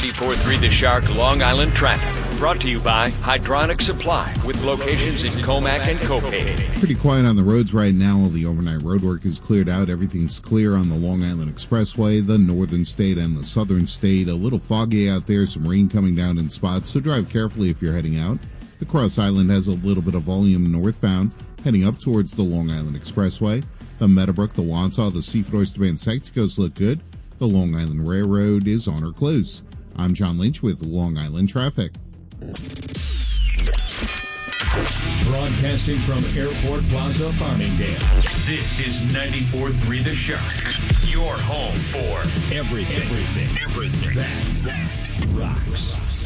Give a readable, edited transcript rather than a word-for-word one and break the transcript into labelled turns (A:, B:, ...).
A: 94.3 The Shark Long Island traffic. Brought to you by Hydronic Supply with locations in Comac and Copay.
B: Pretty quiet on the roads right now. All the overnight roadwork is cleared out. Everything's clear on the Long Island Expressway, the northern state and the southern state. A little foggy out there, some rain coming down in spots, so drive carefully if you're heading out. The Cross Island has a little bit of volume northbound, heading up towards the Long Island Expressway. The Meadowbrook, the Wansau, the Seaford Oyster Bay, and Secticos look good. The Long Island Railroad is on or close. I'm John Lynch with Long Island Traffic.
C: Broadcasting from Airport Plaza, Farmingdale.
D: This is 94.3 The Shark. Your home for everything that rocks.